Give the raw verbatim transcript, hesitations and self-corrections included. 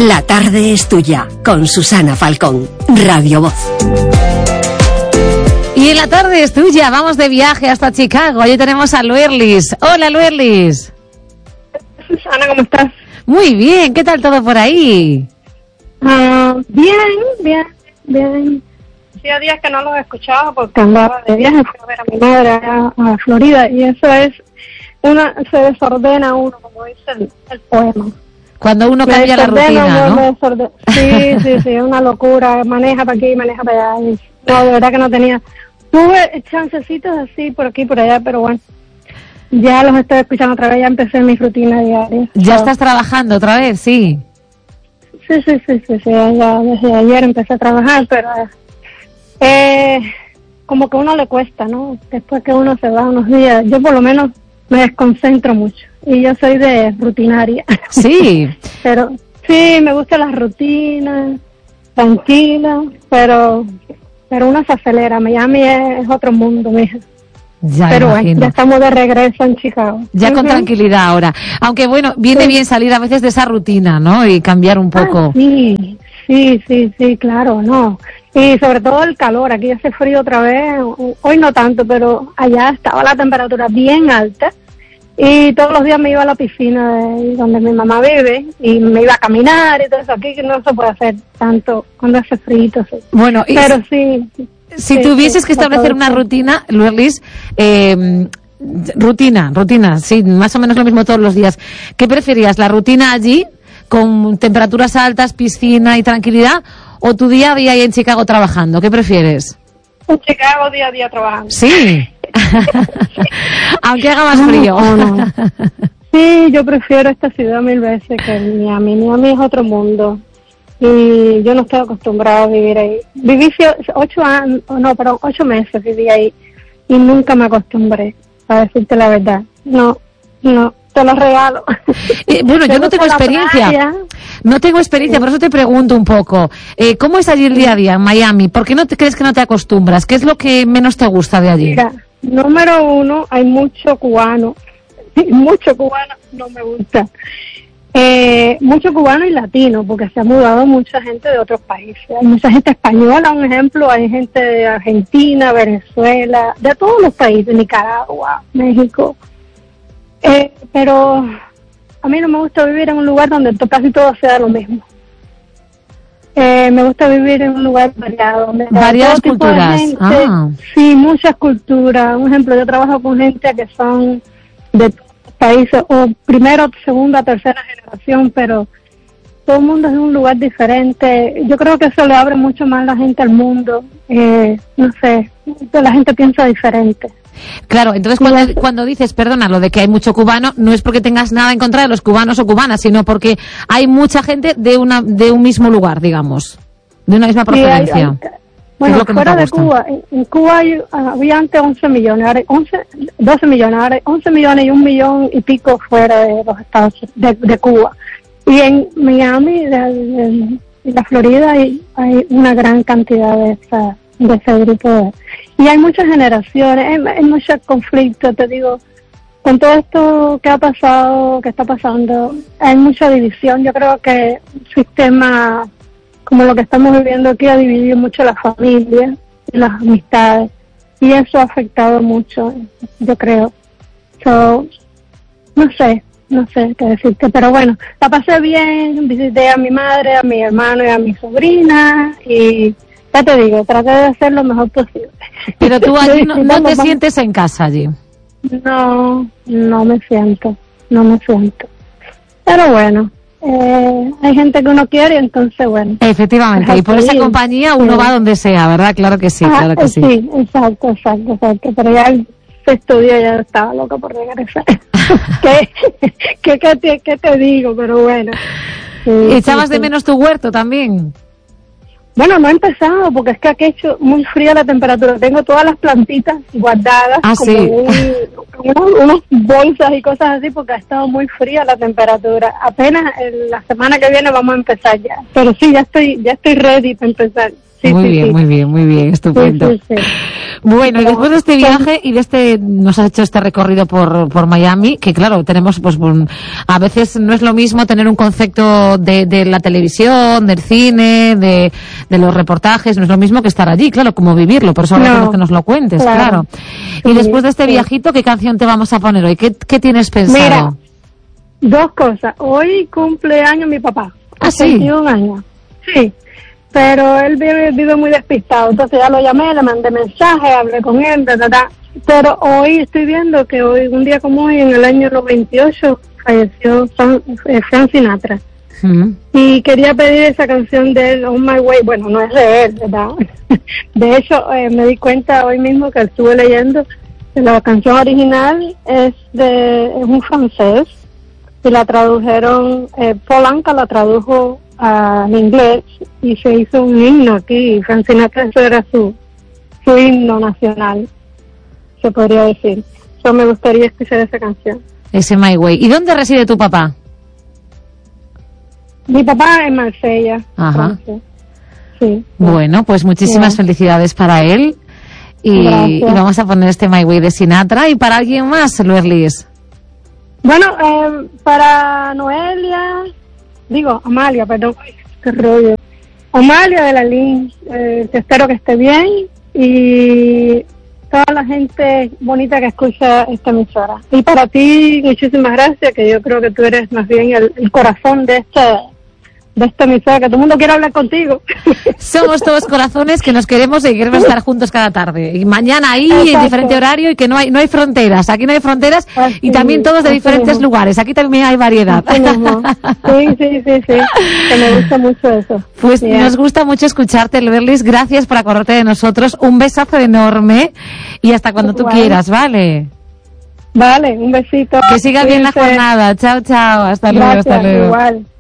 La tarde es tuya, con Susana Falcón, Radio Voz. Y en la tarde es tuya, vamos de viaje hasta Chicago. Allí tenemos a Luerlis. Hola, Luerlis. Susana, ¿cómo estás? Muy bien, ¿qué tal todo por ahí? Uh, bien, bien, bien. Hacía días que no los escuchaba porque andaba de viaje, fui a ver a mi madre a, a Florida, y eso es, una se desordena uno, como dice el, el poema. Cuando uno cambia la rutina, ¿no? Desorden... Sí, sí, sí, es una locura, maneja para aquí, maneja para allá, y no, de verdad que no tenía. Tuve chancecitos así por aquí, por allá, pero bueno, ya los estoy escuchando otra vez, ya empecé mi rutina diaria. ¿Ya so. estás trabajando otra vez? Sí. Sí, sí, sí, sí, sí, ya desde ayer empecé a trabajar, pero eh, como que a uno le cuesta, ¿no? Después que uno se va unos días, yo por lo menos me desconcentro mucho, y yo soy de rutinaria. Sí. Pero sí, me gusta la rutina, tranquila, pero pero uno se acelera. Miami es, es otro mundo, mija. Ya pero imagino. Bueno, ya estamos de regreso en Chicago. Ya uh-huh. Con tranquilidad ahora. Aunque bueno, viene sí. bien salir a veces de esa rutina, ¿no? Y cambiar un poco. Ah, sí, sí, sí, sí, claro, no. Y sobre todo el calor, aquí hace frío otra vez, hoy no tanto, pero allá estaba la temperatura bien alta. Y todos los días me iba a la piscina de donde mi mamá vive y me iba a caminar y todo eso. Aquí no se puede hacer tanto cuando hace frío. Sí. Bueno, y pero sí. Si sí, tuvieses sí, que establecer una rutina, Luerlis, eh, rutina, rutina, sí, más o menos lo mismo todos los días. ¿Qué preferías, la rutina allí, con temperaturas altas, piscina y tranquilidad, o tu día a día ahí en Chicago trabajando? ¿Qué prefieres? En Chicago día a día trabajando. Sí. Aunque haga más frío. No, no. Sí, yo prefiero esta ciudad mil veces que Miami. Miami es otro mundo y yo no estoy acostumbrada a vivir ahí. Viví ocho años, no, perdón, ocho meses viví ahí y nunca me acostumbré, para decirte la verdad. No, no, te lo regalo. Eh, bueno, yo no tengo experiencia. Playa. No tengo experiencia, por eso te pregunto un poco. Eh, ¿Cómo es allí el día a día en Miami? ¿Por qué no te crees que no te acostumbras? ¿Qué es lo que menos te gusta de allí? Mira, número uno, hay mucho cubano. Mucho cubano no me gusta. Eh, mucho cubano y latino, porque se ha mudado mucha gente de otros países. Hay mucha gente española, un ejemplo, hay gente de Argentina, Venezuela, de todos los países, Nicaragua, México. Eh, pero a mí no me gusta vivir en un lugar donde casi todo sea lo mismo. Eh, me gusta vivir en un lugar variado. Donde Variadas culturas. Gente, ah. Sí, muchas culturas. Un ejemplo, yo trabajo con gente que son de países, o primero, segunda, tercera generación, pero todo el mundo es de un lugar diferente. Yo creo que eso le abre mucho más la gente al mundo. Eh, no sé, la gente piensa diferente. Claro, entonces cuando, cuando dices, perdona, lo de que hay mucho cubano, no es porque tengas nada en contra de los cubanos o cubanas, sino porque hay mucha gente de una de un mismo lugar, digamos, de una misma procedencia. Sí, hay, hay, bueno, fuera de Cuba, en, en Cuba hay, había antes once millones, ahora hay once, doce millones, ahora hay once millones y un millón y pico fuera de los Estados de, de Cuba. Y en Miami, de, de, de la Florida, hay, hay una gran cantidad de esa, de ese grupo de, y hay muchas generaciones, hay, hay muchos conflictos, te digo, con todo esto que ha pasado, que está pasando, hay mucha división. Yo creo que un sistema como lo que estamos viviendo aquí ha dividido mucho la familia y las amistades, y eso ha afectado mucho, yo creo. So, no sé, no sé qué decirte, pero bueno, la pasé bien, visité a mi madre, a mi hermano y a mi sobrina, y ya te digo, traté de hacer lo mejor posible. Pero tú allí no, no te sientes en casa allí. No, no me siento, no me siento. Pero bueno, eh, hay gente que uno quiere, entonces bueno. Efectivamente, y por esa compañía uno sí. va donde sea, ¿verdad? Claro que sí, ah, claro que sí. Sí, exacto, exacto, exacto. Pero ya el sexto día ya estaba loca por regresar. ¿Qué, qué, qué, te, ¿Qué te digo? Pero bueno. Sí, ¿Echabas sí, de sí. menos tu huerto también? Bueno, no he empezado porque es que aquí ha hecho muy fría la temperatura. Tengo todas las plantitas guardadas ah, como sí. un, unos, unos bolsas y cosas así porque ha estado muy fría la temperatura. Apenas el, la semana que viene vamos a empezar ya. Pero sí, ya estoy ya estoy ready para empezar. Sí, muy sí, bien, sí. muy bien, muy bien, estupendo. Sí, sí, sí. Bueno, y después de este viaje y de este, nos has hecho este recorrido por, por Miami, que claro, tenemos, pues, un, a veces no es lo mismo tener un concepto de, de la televisión, del cine, de, de los reportajes, no es lo mismo que estar allí, claro, como vivirlo, por eso ahora No, queremos que nos lo cuentes, claro. claro. Y Sí, después de este sí. viajito, ¿qué canción te vamos a poner hoy? ¿Qué, qué tienes pensado? Mira, dos cosas. Hoy cumple años mi papá. ¿Ah, sí? veintiún años. Sí. Pero él vive, vive muy despistado. Entonces ya lo llamé, le mandé mensaje, hablé con él, ta, ta, ta. Pero hoy estoy viendo que hoy, un día como hoy, en el año noventa y ocho, falleció Fran- eh, Frank Sinatra. Mm. Y quería pedir esa canción de él, On My Way. Bueno, no es de él, ¿verdad? De hecho, eh, me di cuenta hoy mismo que estuve leyendo que la canción original es de es un francés y la tradujeron, eh, Paul Anka la tradujo al inglés y se hizo un himno aquí. Y Frank Sinatra, eso era su, su himno nacional, se podría decir. Yo me gustaría escuchar esa canción. Ese My Way. ¿Y dónde reside tu papá? Mi papá en Marsella. Ajá. Francia. Sí. Bueno, pues muchísimas Bien. felicidades para él. Y, y Gracias. vamos a poner este My Way de Sinatra. ¿Y para alguien más, Luerlis? Bueno, eh, para Noelia, digo, Amalia, perdón, ay, qué rollo. Amalia de la Lin, eh, que espero que esté bien, y toda la gente bonita que escucha esta emisora. Y para ti, muchísimas gracias, que yo creo que tú eres más bien el, el corazón de esta, de esta emisora, que todo el mundo quiere hablar contigo. Somos todos corazones que nos queremos y queremos estar juntos cada tarde. Y mañana ahí, en Exacto. diferente horario, y que no hay no hay fronteras. Aquí no hay fronteras Así, y también todos de así diferentes mismo. lugares. Aquí también hay variedad. Así mismo. Sí, sí, sí, sí, que me gusta mucho eso. Pues Yeah. nos gusta mucho escucharte, Luerlis. Gracias por acordarte de nosotros. Un besazo enorme y hasta cuando tú Igual. quieras, ¿vale? Vale, un besito. Que siga bien la Cuídense. jornada. Chao, chao. Hasta luego, Gracias, hasta luego. igual.